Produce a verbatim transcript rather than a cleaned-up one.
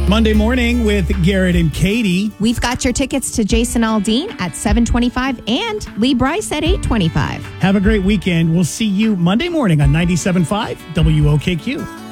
Monday morning with Garrett and Katie. We've got your tickets to Jason Aldean at seven twenty-five and Lee Bryce at eight twenty-five. Have a great weekend. We'll see you Monday morning on ninety-seven point five W O K Q.